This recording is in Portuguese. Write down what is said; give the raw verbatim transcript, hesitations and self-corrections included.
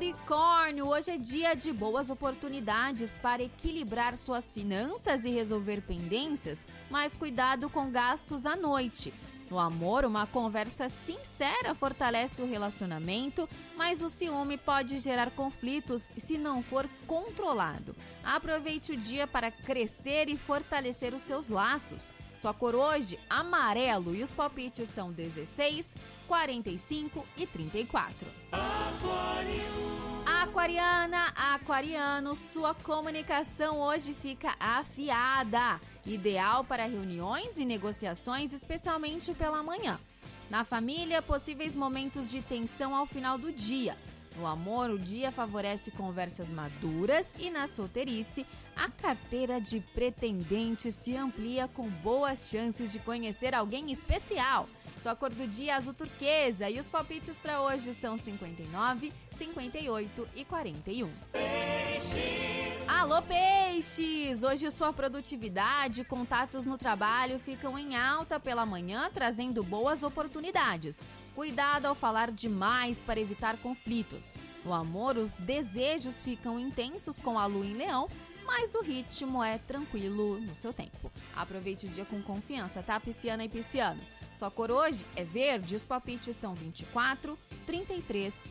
Capricórnio, hoje é dia de boas oportunidades para equilibrar suas finanças e resolver pendências, mas cuidado com gastos à noite. No amor, uma conversa sincera fortalece o relacionamento, mas o ciúme pode gerar conflitos se não for controlado. Aproveite o dia para crescer e fortalecer os seus laços. Sua cor hoje, amarelo, e os palpites são dezesseis, quarenta e cinco e trinta e quatro. Aquariana, aquariano, sua comunicação hoje fica afiada, ideal para reuniões e negociações, especialmente pela manhã. Na família, possíveis momentos de tensão ao final do dia. No amor, o dia favorece conversas maduras e na solteirice, a carteira de pretendente se amplia com boas chances de conhecer alguém especial. Sua cor do dia é azul turquesa e os palpites para hoje são cinquenta e nove, cinquenta e oito e quarenta e um. Peixes! Alô, peixes! Hoje sua produtividade e contatos no trabalho ficam em alta pela manhã, trazendo boas oportunidades. Cuidado ao falar demais para evitar conflitos. No amor, os desejos ficam intensos com a lua em leão, mas o ritmo é tranquilo no seu tempo. Aproveite o dia com confiança, tá, pisciana e pisciano? Sua cor hoje é verde, os palpites são vinte e quatro, trinta e três